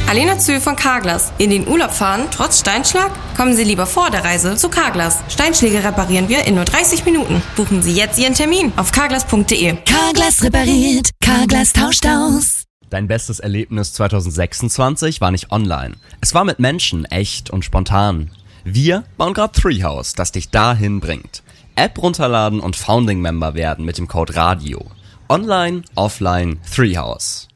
Alena Zühl von Carglass. In den Urlaub fahren, trotz Steinschlag? Kommen Sie lieber vor der Reise zu Carglass. Steinschläge reparieren wir in nur 30 Minuten. Buchen Sie jetzt Ihren Termin auf carglass.de. Carglass repariert, Carglass tauscht aus. Dein bestes Erlebnis 2026 war nicht online. Es war mit Menschen, echt und spontan. Wir bauen gerade Treehouse, das dich dahin bringt. App runterladen und Founding-Member werden mit dem Code RADIO. Online, offline, Treehouse.